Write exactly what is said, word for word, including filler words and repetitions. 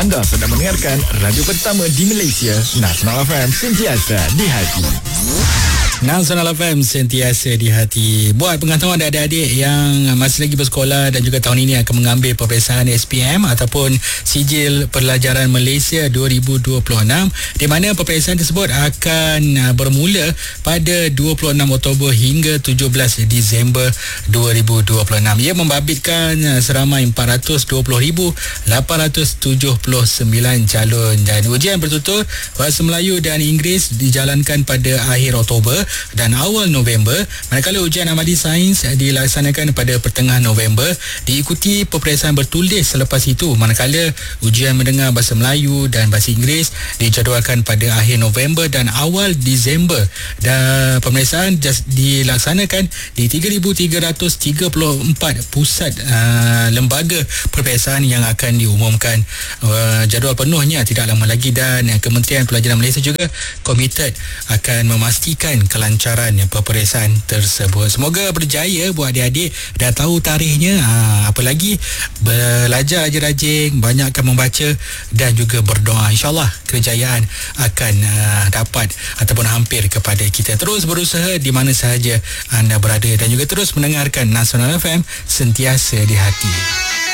Anda sedang mendengarkan radio pertama di Malaysia, Nasional F M, sentiasa di hati. Nasional F M, sentiasa di hati. Buat pengetahuan adik-adik yang masih lagi bersekolah dan juga tahun ini akan mengambil peperiksaan S P M ataupun Sijil Pelajaran Malaysia dua ribu dua puluh enam, di mana peperiksaan tersebut akan bermula pada dua puluh enam Oktober hingga tujuh belas Disember dua ribu dua puluh enam. Ia membabitkan seramai empat ratus dua puluh ribu lapan ratus tujuh puluh sembilan calon, dan ujian bertutur Bahasa Melayu dan Inggeris dijalankan pada akhir Oktober dan awal November, manakala ujian amali sains dilaksanakan pada pertengahan November, diikuti peperiksaan bertulis selepas itu, manakala ujian mendengar Bahasa Melayu dan Bahasa Inggeris dijadualkan pada akhir November dan awal Disember, dan pemeriksaan dilaksanakan di tiga ribu tiga ratus tiga puluh empat pusat uh, lembaga peperiksaan yang akan diumumkan uh, jadual penuhnya tidak lama lagi, dan Kementerian Pelajaran Malaysia juga komited akan memastikan kelancaran peperiksaan tersebut. Semoga berjaya buat adik-adik, dah tahu tarikhnya, ha, apa lagi belajar rajin-rajin, banyakkan membaca dan juga berdoa. InsyaAllah kejayaan akan uh, dapat ataupun hampir kepada kita. Terus berusaha di mana sahaja anda berada dan juga terus mendengarkan Nasional F M, sentiasa di hati.